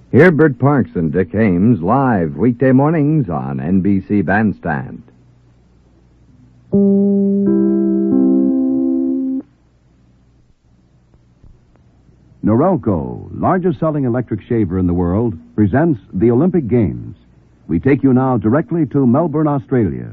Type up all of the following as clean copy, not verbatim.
Hear Bert Parks and Dick Ames live weekday mornings on NBC Bandstand. Norelco, largest selling electric shaver in the world, presents the Olympic Games. We take you now directly to Melbourne, Australia.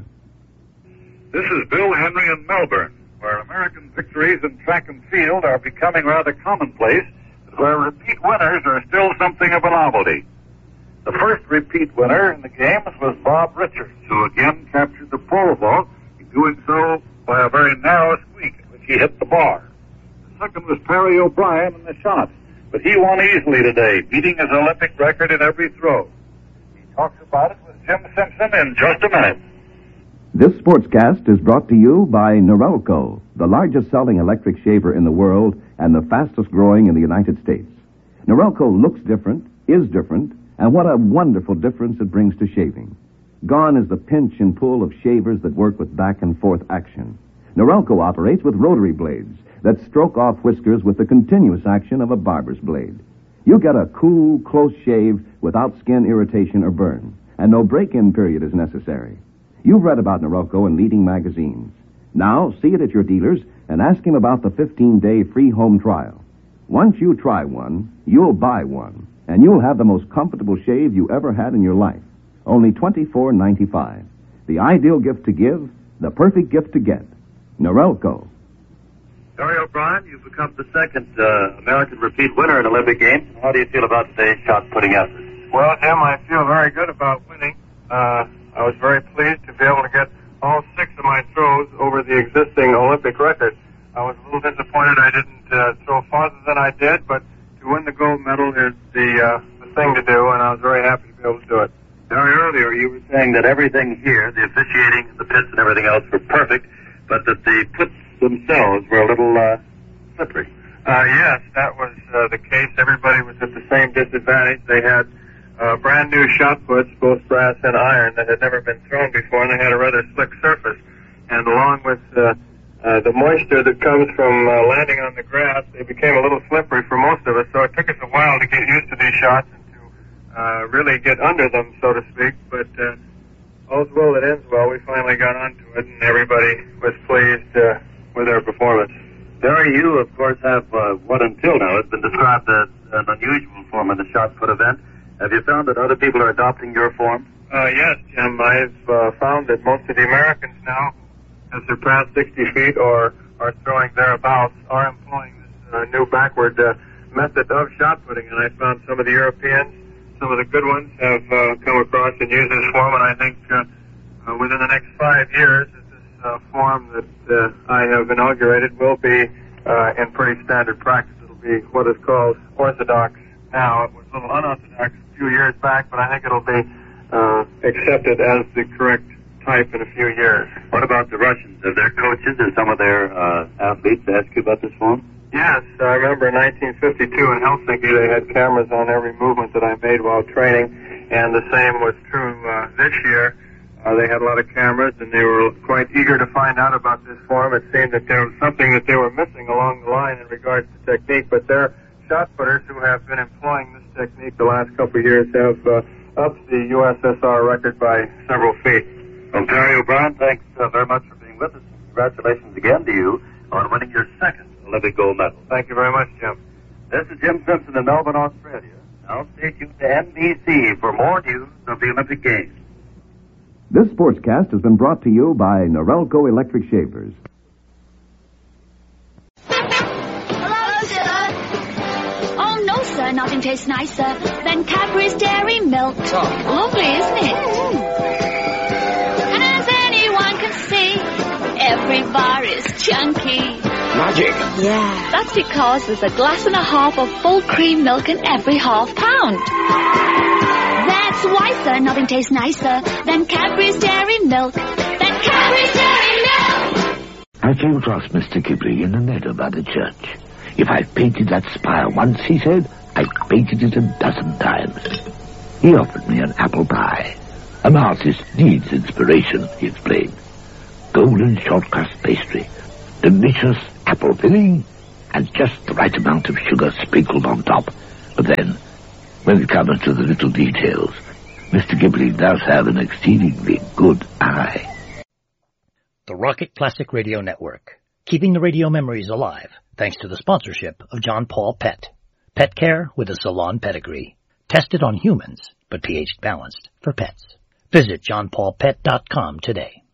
This is Bill Henry in Melbourne, where American victories in track and field are becoming rather commonplace, but where repeat winners are still something of a novelty. The first repeat winner in the games was Bob Richards, who again captured the pole vault, doing so by a very narrow squeak in which he hit the bar. The second was Perry O'Brien in the shot, but he won easily today, beating his Olympic record in every throw. He talks about it with Jim Simpson in just a minute. This sportscast is brought to you by Norelco, the largest selling electric shaver in the world and the fastest growing in the United States. Norelco looks different, is different, and what a wonderful difference it brings to shaving. Gone is the pinch and pull of shavers that work with back and forth action. Norelco operates with rotary blades that stroke off whiskers with the continuous action of a barber's blade. You get a cool, close shave without skin irritation or burn, and no break-in period is necessary. You've read about Norelco in leading magazines. Now, see it at your dealers and ask him about the 15-day free home trial. Once you try one, you'll buy one, and you'll have the most comfortable shave you ever had in your life. Only $24.95. The ideal gift to give, the perfect gift to get. Norelco. Perry O'Brien, you've become the second American repeat winner in Olympic Games. How do you feel about today's shot-putting effort? Well, Jim, I feel very good about winning. I was very pleased to be able to get all 6 of my throws over the existing Olympic record. I was a little disappointed I didn't throw farther than I did, but to win the gold medal is the thing to do, and I was very happy to be able to do it. Very earlier, you were saying that everything here, the officiating, the pits, and everything else were perfect, but that the pits themselves were a little slippery. Yes, that was the case. Everybody was at the same disadvantage. They had brand new shot puts, both brass and iron, that had never been thrown before, and they had a rather slick surface. And along with the moisture that comes from landing on the grass, they became a little slippery for most of us, so it took us a while to get used to these shots and to really get under them, so to speak. But all's well that ends well. We finally got onto it, and everybody was pleased with their performance. Barry, you, of course, have what until now has been described as an unusual form of the shot put event. Have you found that other people are adopting your form? Yes, Jim. I've found that most of the Americans now have surpassed 60 feet or are throwing thereabouts are employing this new backward method of shot putting. And I found some of the Europeans, some of the good ones, have come across and used this form. And I think within the next 5 years, this form that I have inaugurated will be in pretty standard practice. It'll be what is called orthodox now. It was a little unorthodox a few years back, but I think it'll be accepted as the correct type in a few years. What about the Russians? Have their coaches and some of their athletes asked you about this form? Yes, I remember in 1952 in Helsinki they had cameras on every movement that I made while training, and the same was true this year. They had a lot of cameras, and they were quite eager to find out about this form. It seemed that there was something that they were missing along the line in regards to technique, but their shot putters who have been employing this technique the last couple of years have upped the USSR record by several feet. Well, Perry O'Brien, thanks very much for being with us. Congratulations again to you on winning your second Olympic gold medal. Thank you very much, Jim. This is Jim Simpson in Melbourne, Australia. Now stay tuned to NBC for more news of the Olympic Games. This sportscast has been brought to you by Norelco Electric Shavers. Hello, sir. Oh, no, sir. Nothing tastes nicer than Cadbury's Dairy Milk. Lovely, isn't it? And as anyone can see, every bar is chunky. Magic. Yeah. That's because there's a glass and a half of full cream milk in every half pound. That's why, sir, nothing tastes nicer than Cadbury's Dairy Milk. Cadbury's Dairy Milk! I came across Mr. Kipling in the meadow by the church. If I've painted that spire once, he said, I've painted it 12 times. He offered me an apple pie. An artist needs inspiration, he explained. Golden short crust pastry, delicious apple filling, and just the right amount of sugar sprinkled on top. But then, When it comes to the little details, Mr. Ghibli does have an exceedingly good eye. The Rocket Classic Radio Network, keeping the radio memories alive thanks to the sponsorship of John Paul Pet. Pet care with a salon pedigree. Tested on humans, but pH balanced for pets. Visit johnpaulpet.com today.